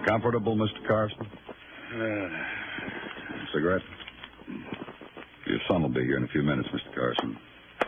Comfortable, Mr. Carson? Cigarette? Your son will be here in a few minutes, Mr. Carson.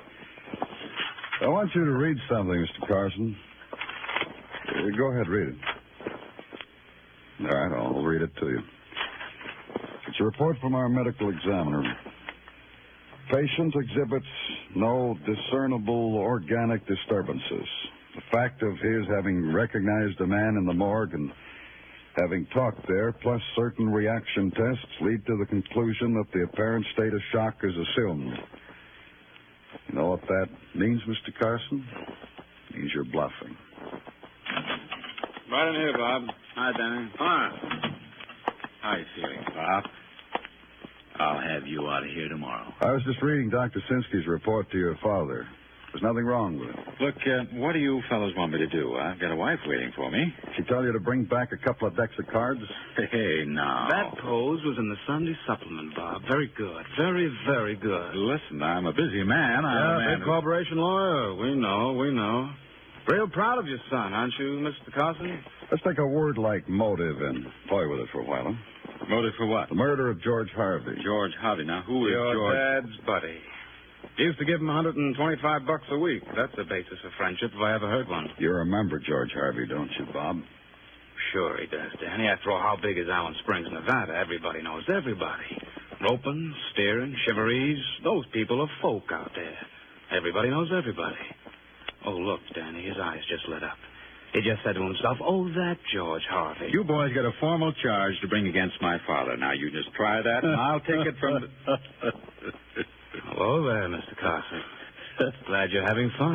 I want you to read something, Mr. Carson. Go ahead, read it. All right, I'll read it to you. It's a report from our medical examiner. Patient exhibits no discernible organic disturbances. The fact of his having recognized a man in the morgue and having talked there, plus certain reaction tests, lead to the conclusion that the apparent state of shock is assumed. You know what that means, Mr. Carson? It means you're bluffing. Right in here, Bob. Hi, Danny. Hi. How are you feeling, Bob? I'll have you out of here tomorrow. I was just reading Dr. Sinsky's report to your father. There's nothing wrong with him. Look, what do you fellows want me to do? I've got a wife waiting for me. She tell you to bring back a couple of decks of cards? Hey, now. That pose was in the Sunday supplement, Bob. Very good. Very, very good. Listen, I'm a busy man. Big corporation lawyer. We know. Real proud of your son, aren't you, Mr. Carson? Let's take a word like motive and toy with it for a while, huh? Motive for what? The murder of George Harvey. George Harvey. Now, who is Your George? dad's buddy. Used to give him $125 a week. That's the basis of friendship, if I ever heard one. You remember George Harvey, don't you, Bob? Sure he does, Danny. After all, how big is Allen Springs, Nevada? Everybody knows everybody. Roping, steering, chivalries. Those people are folk out there. Everybody knows everybody. Oh, look, Danny, his eyes just lit up. He just said to himself, oh, that George Harvey. You boys got a formal charge to bring against my father. Now, you just try that, and I'll take it from the... Hello there, Mr. Carson. Glad you're having fun.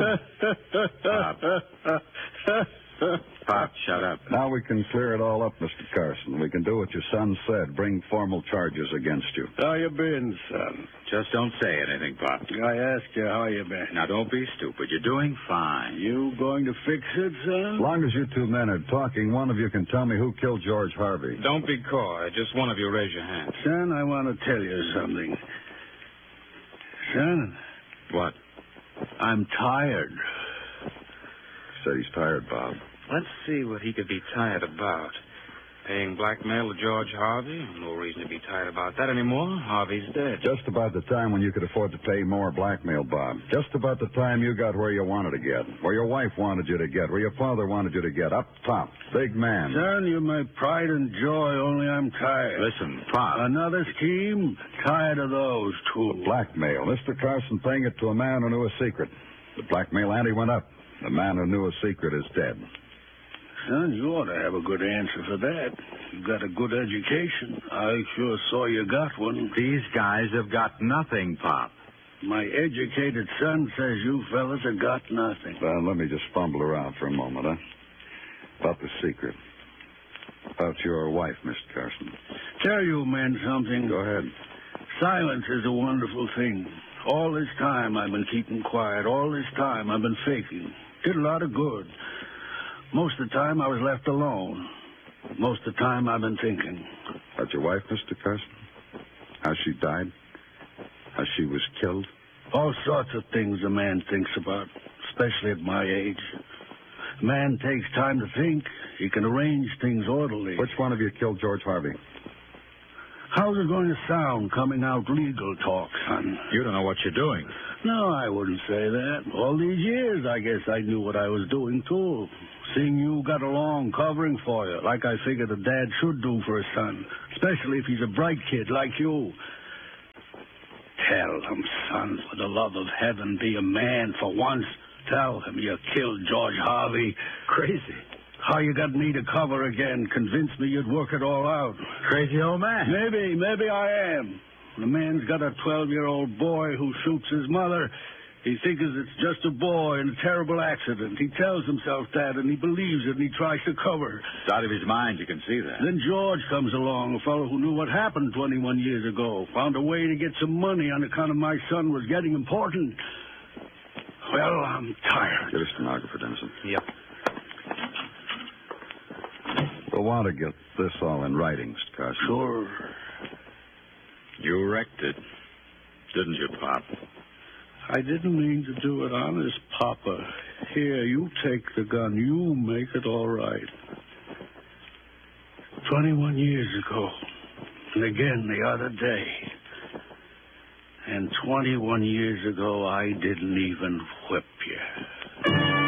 Pop, shut up. Now we can clear it all up, Mr. Carson. We can do what your son said, bring formal charges against you. How you been, son? Just don't say anything, Pop. I asked you how you been. Now, don't be stupid. You're doing fine. You going to fix it, son? As long as you two men are talking, one of you can tell me who killed George Harvey. Don't be coy. Just one of you raise your hand. Son, I want to tell you something. Son, What? I'm tired. Said he's tired, Bob. Let's see what he could be tired about. Paying blackmail to George Harvey? No reason to be tired about that anymore. Harvey's dead. Just about the time when you could afford to pay more blackmail, Bob. Just about the time you got where you wanted to get, where your wife wanted you to get, where your father wanted you to get, up top. Big man. Son, you're my pride and joy, only I'm tired. Listen, Pop. Another scheme? Tired of those two. Blackmail. Mr. Carson paying it to a man who knew a secret. The blackmail ante went up. The man who knew a secret is dead. Son, you ought to have a good answer for that. You got a good education. I sure saw you got one. These guys have got nothing, Pop. My educated son says you fellas have got nothing. Let me just fumble around for a moment, huh? About the secret. About your wife, Mr. Carson. Tell you men something. Go ahead. Silence is a wonderful thing. All this time I've been keeping quiet. All this time I've been faking. Did a lot of good. Most of the time I was left alone. Most of the time I've been thinking. About your wife, Mr. Carson? How she died? How she was killed? All sorts of things a man thinks about, especially at my age. A man takes time to think. He can arrange things orderly. Which one of you killed George Harvey? How's it going to sound coming out legal talk, son? You don't know what you're doing. No, I wouldn't say that. All these years, I guess I knew what I was doing, too. Seeing you got along, covering for you, like I figured a dad should do for a son, especially if he's a bright kid like you. Tell him, son, for the love of heaven, be a man for once. Tell him you killed George Harvey. Crazy. How you got me to cover again? Convince me you'd work it all out. Crazy old man. Maybe I am. The man's got a 12-year-old boy who shoots his mother. He figures it's just a boy in a terrible accident. He tells himself that, and he believes it, and he tries to cover. It's out of his mind, you can see that. Then George comes along, a fellow who knew what happened 21 years ago, found a way to get some money on account of my son was getting important. Well, I'm tired. Get a stenographer, Dennison. Yep. We'll want to get this all in writing, Mr. Carson. Sure. You wrecked it, didn't you, Pop? I didn't mean to do it honest, Papa. Here, you take the gun. You make it all right. 21 years ago. And again the other day. And 21 years ago, I didn't even whip you.